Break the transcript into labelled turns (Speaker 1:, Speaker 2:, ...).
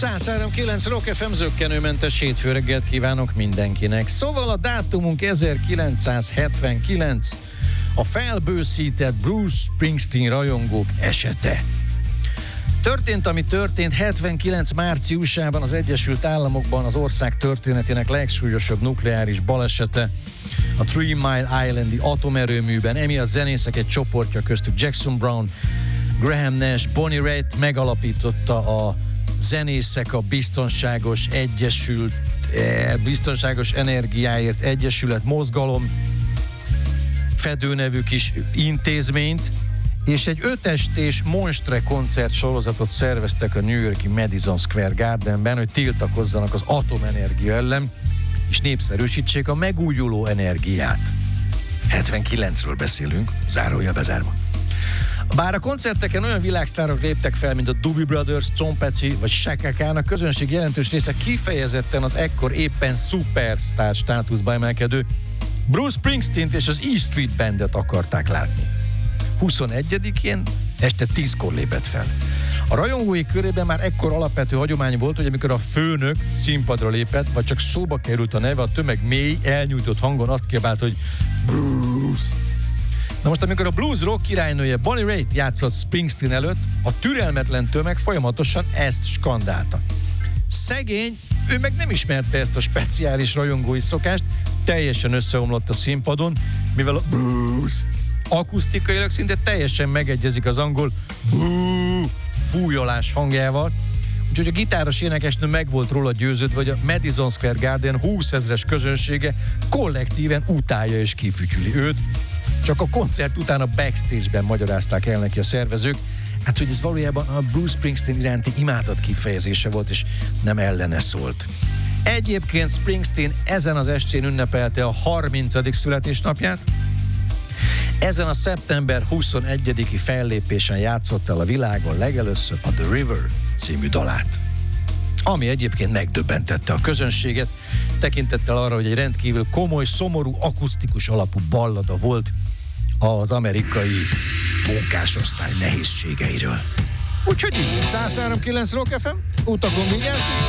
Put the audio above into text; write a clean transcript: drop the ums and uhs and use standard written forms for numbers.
Speaker 1: 103.9 Rock FM zökkenőmentes hétfő reggelt kívánok mindenkinek. Szóval a dátumunk 1979, a felbőszített Bruce Springsteen rajongók esete. Történt, ami történt 79 márciusában az Egyesült Államokban az ország történetének legsúlyosabb nukleáris balesete, a Three Mile Islandi atomerőműben. Emiatt zenészek egy csoportja, köztük Jackson Browne, Graham Nash, Bonnie Raitt megalapította a Zenészek a Biztonságos Energiáért Egyesület mozgalom fedő nevű kis intézményt, és egy 5 estés monstre koncert sorozatot szerveztek a New York-i Madison Square Gardenben, hogy tiltakozzanak az atomenergia ellen, és népszerűsítsék a megújuló energiát. 79-ről beszélünk, zárója bezárva. Bár a koncerteken olyan világsztárok léptek fel, mint a Doobie Brothers, Tom Petty vagy Chaka Khan, a közönség jelentős része kifejezetten az ekkor éppen szupersztár státuszba emelkedő Bruce Springsteen-t és az E Street Bandet akarták látni. 21-én este 10-kor lépett fel. A rajongói körében már ekkor alapvető hagyomány volt, hogy amikor a főnök színpadra lépett, vagy csak szóba került a neve, a tömeg mély, elnyújtott hangon azt kiabált, hogy Bruce. Na most, amikor a blues rock királynője Bonnie Raitt játszott Springsteen előtt, a türelmetlen tömeg folyamatosan ezt skandálta. Szegény, ő meg nem ismerte ezt a speciális rajongói szokást, teljesen összeomlott a színpadon, mivel a Bruce akusztikailag szinte teljesen megegyezik az angol fújolás hangjával, úgyhogy a gitáros énekesnő meg volt róla győződve, hogy a Madison Square Garden 20 000-es közönsége kollektíven utálja és kifütyüli őt. Csak a koncert után a backstage-ben magyarázták el neki a szervezők, hát hogy ez valójában a Bruce Springsteen iránti imádat kifejezése volt, és nem ellene szólt. Egyébként Springsteen ezen az estén ünnepelte a 30. születésnapját. Ezen a szeptember 21-i fellépésen játszott el a világon legelőször a The River című dalát, ami egyébként megdöbbentette a közönséget, tekintettel arra, hogy egy rendkívül komoly, szomorú, akusztikus alapú ballada volt az amerikai munkásosztály nehézségeiről. Úgyhogy így, 103.9 Rock FM, utakon vigyázzunk!